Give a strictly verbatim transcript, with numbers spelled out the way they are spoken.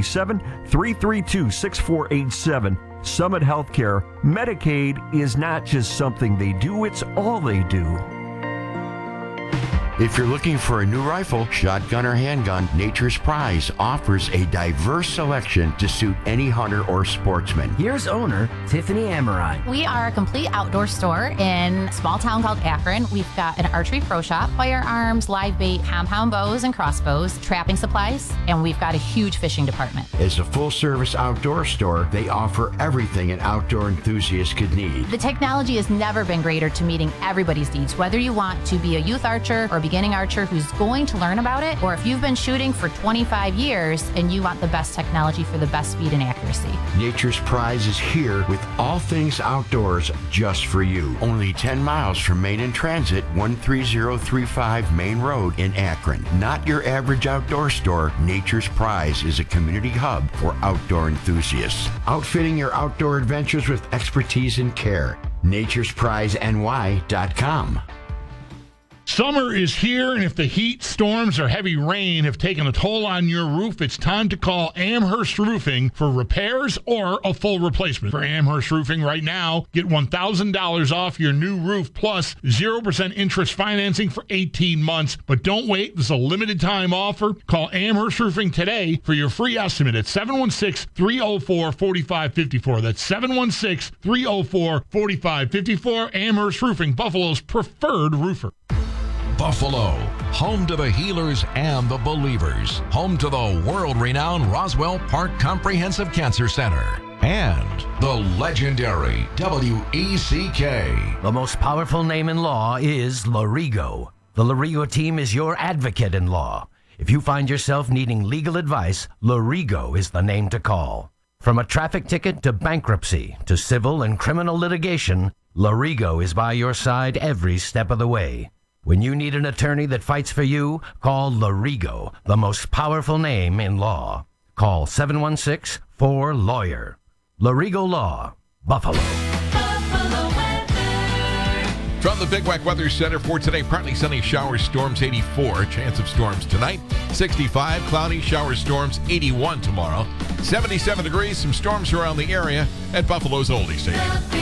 seven, three three two, six four eight seven. Summit Healthcare. Medicaid is not just something they do, it's all they do. If you're looking for a new rifle, shotgun, or handgun, Nature's Prize offers a diverse selection to suit any hunter or sportsman. Here's owner Tiffany Amarai. We are a complete outdoor store in a small town called Akron. We've got an archery pro shop, firearms, live bait, compound bows and crossbows, trapping supplies, and we've got a huge fishing department. As a full-service outdoor store, they offer everything an outdoor enthusiast could need. The technology has never been greater to meeting everybody's needs, whether you want to be a youth archer or beginning archer who's going to learn about it, or if you've been shooting for twenty-five years and you want the best technology for the best speed and accuracy. Nature's Prize is here with all things outdoors just for you. Only ten miles from Main and Transit, one three zero three five Main Road in Akron. Not your average outdoor store, Nature's Prize is a community hub for outdoor enthusiasts. Outfitting your outdoor adventures with expertise and care. Nature's Prize N Y dot com. Summer is here, and if the heat, storms, or heavy rain have taken a toll on your roof, it's time to call Amherst Roofing for repairs or a full replacement. For Amherst Roofing right now, get one thousand dollars off your new roof plus zero percent interest financing for eighteen months. But don't wait. This is a limited time offer. Call Amherst Roofing today for your free estimate at seven one six, three oh four, four five five four. That's seven one six, three oh four, four five five four. Amherst Roofing, Buffalo's preferred roofer. Buffalo, home to the healers and the believers, home to the world-renowned Roswell Park Comprehensive Cancer Center, and the legendary W E C K. The most powerful name in law is Lorigo. The Lorigo team is your advocate in law. If you find yourself needing legal advice, Lorigo is the name to call. From a traffic ticket to bankruptcy to civil and criminal litigation, Lorigo is by your side every step of the way. When you need an attorney that fights for you, call Lorigo, the most powerful name in law. Call seven one six, four, lawyer. Lorigo Law, Buffalo. Buffalo weather. From the Big Wack Weather Center for today, partly sunny, showers, storms, eighty-four. Chance of storms tonight, sixty-five. Cloudy, showers, storms, eighty-one tomorrow. seventy-seven degrees, some storms around the area at Buffalo's Oldie Station.